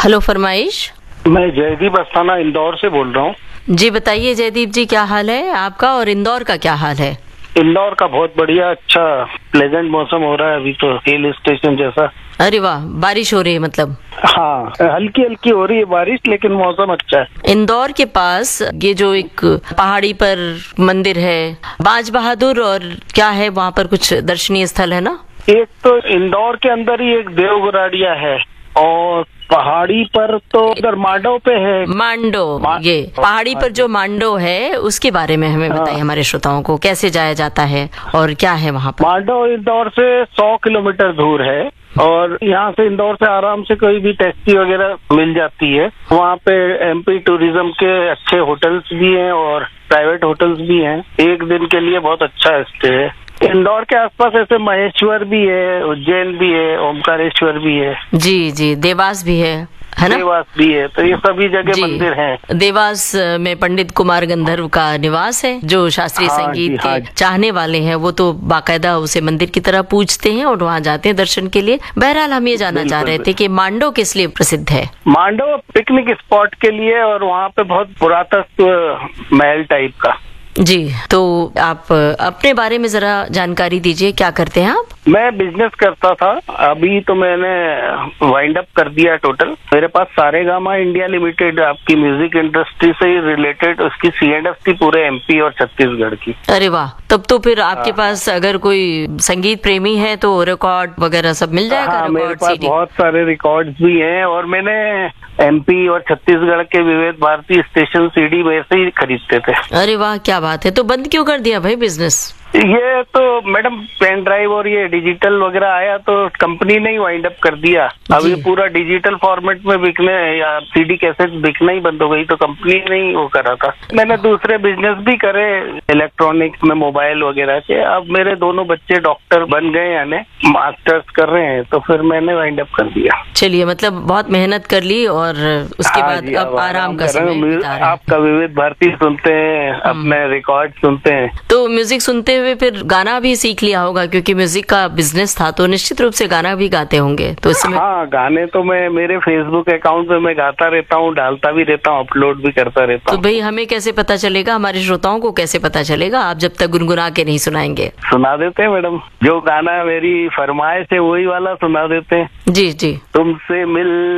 Hello फरमाइश। मैं जयदीप अस्थाना इंदौर से बोल रहा हूँ। जी बताइए जयदीप जी, क्या हाल है आपका और इंदौर का क्या हाल है? इंदौर का बहुत बढ़िया, अच्छा प्लेजेंट मौसम हो रहा है अभी तो, हिल स्टेशन जैसा। अरे वाह, बारिश हो रही है मतलब? हाँ, हल्की हल्की हो रही है बारिश, लेकिन मौसम अच्छा है। इंदौर के पास ये जो एक पहाड़ी पर मंदिर है बाज बहादुर, और क्या है वहाँ पर कुछ दर्शनीय स्थल है ना? एक तो इंदौर के अंदर ही एक देवगराड़िया है, और पहाड़ी पर तो इधर मांडव पे है। मांडो, ये पहाड़ी पर जो मांडो है उसके बारे में हमें बताइए, हमारे श्रोताओं को कैसे जाया जाता है और क्या है वहाँ पर? मांडव इंदौर से 100 किलोमीटर दूर है, और यहाँ से इंदौर से आराम से कोई भी टैक्सी वगैरह मिल जाती है। वहाँ पे एमपी टूरिज्म के अच्छे होटल्स भी हैं और प्राइवेट होटल्स भी हैं। एक दिन के लिए बहुत अच्छा स्टे है। इंदौर के आसपास ऐसे महेश्वर भी है, उज्जैन भी है, ओमकारेश्वर भी है। जी जी, देवास भी है ना? देवास भी है, तो ये सभी जगह मंदिर हैं। देवास में पंडित कुमार गंधर्व का निवास है। जो शास्त्रीय संगीत के चाहने वाले हैं वो तो बाकायदा उसे मंदिर की तरह पूजते हैं और वहाँ जाते हैं दर्शन के लिए। बहरहाल हम ये जानना चाह रहे थे कि मांडो किस लिए प्रसिद्ध है? मांडो पिकनिक स्पॉट के लिए, और वहाँ पे बहुत पुरातत्व महल टाइप का। जी, तो आप अपने बारे में जरा जानकारी दीजिए, क्या करते हैं आप? मैं बिजनेस करता था, अभी तो मैंने वाइंड अप कर दिया टोटल। मेरे पास सारेगामा इंडिया लिमिटेड, आपकी म्यूजिक इंडस्ट्री से रिलेटेड उसकी C&F थी पूरे एमपी और छत्तीसगढ़ की। अरे वाह, तब तो फिर आपके पास अगर कोई संगीत प्रेमी है तो रिकॉर्ड वगैरह सब मिल जाएगा। हाँ, मेरे पास बहुत सारे रिकॉर्ड्स भी हैं, और मैंने एमपी और छत्तीसगढ़ के विविध भारती स्टेशन CD वैसे ही खरीदते थे। अरे वाह, क्या बात है। तो बंद क्यों कर दिया भाई बिजनेस? ये तो मैडम पेन ड्राइव और ये डिजिटल वगैरह आया तो कंपनी ने ही वाइंड अप कर दिया। अब ये पूरा डिजिटल फॉर्मेट में बिकने या CD कैसेट बिकना ही बंद हो गई, तो कंपनी ने ही वो करा था। मैंने दूसरे बिजनेस भी करे इलेक्ट्रॉनिक में, मोबाइल वगैरह के। अब मेरे दोनों बच्चे डॉक्टर बन गए, यानी मास्टर्स कर रहे हैं, तो फिर मैंने वाइंड अप कर दिया। चलिए, मतलब बहुत मेहनत कर ली और उसके बाद अब आराम का समय बिता रहे हैं। आपका विविध भारती सुनते हैं, अपने रिकॉर्ड सुनते हैं। तो म्यूजिक सुनते हुए फिर गाना भी सीख लिया होगा, क्योंकि म्यूजिक का बिजनेस था तो निश्चित रूप से गाना भी गाते होंगे। तो इसमें हाँ, गाने तो मैं मेरे फेसबुक अकाउंट पे मैं गाता रहता हूँ, डालता भी रहता हूँ, अपलोड भी करता रहता हूँ। तो भाई हमें कैसे पता चलेगा, हमारे श्रोताओं को कैसे पता चलेगा, आप जब तक गुनगुना के नहीं सुनाएंगे? सुना देते हैं मैडम, जो गाना मेरी फरमाइश है वही वाला सुना देते हैं। जी जी। तुमसे मिल